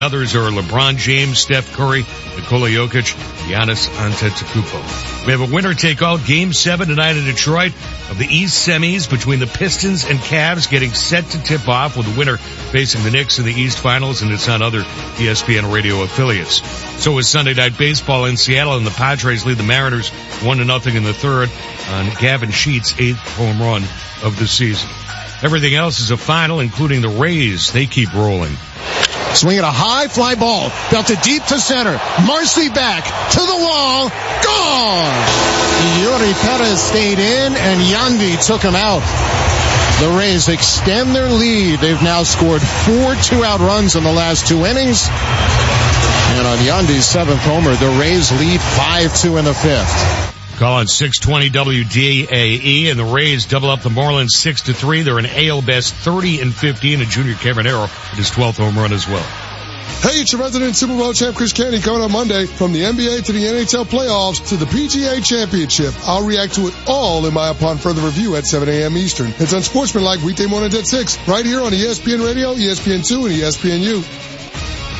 Others are LeBron James, Steph Curry, Nikola Jokic, Giannis Antetokounmpo. We have a winner-take-all Game 7 tonight in Detroit of the East semis between the Pistons and Cavs, getting set to tip off with the winner facing the Knicks in the East Finals, and it's on other ESPN radio affiliates. So is Sunday Night Baseball in Seattle, and the Padres lead the Mariners 1-0 in the third on Gavin Sheets' 8th home run of the season. Everything else is a final, including the Rays. They keep rolling. Swinging a high fly ball, belted deep to center. Marcy back to the wall, gone! Yuri Perez stayed in, and Yandy took him out. The Rays extend their lead. They've now scored 4 two-out runs in the last 2 innings. And on Yandy's 7th homer, the Rays lead 5-2 in the 5th. Call on 620 WDAE, and the Rays double up the Marlins 6-3. They're an AL best 30-15, and Junior Caminero at his 12th home run as well. Hey, it's your resident Super Bowl champ Chris Canty coming on Monday. From the NBA to the NHL playoffs to the PGA Championship, I'll react to it all in my Upon Further Review at 7 a.m. Eastern. It's Unsportsmanlike weekday mornings at 6, right here on ESPN Radio, ESPN2, and ESPNU.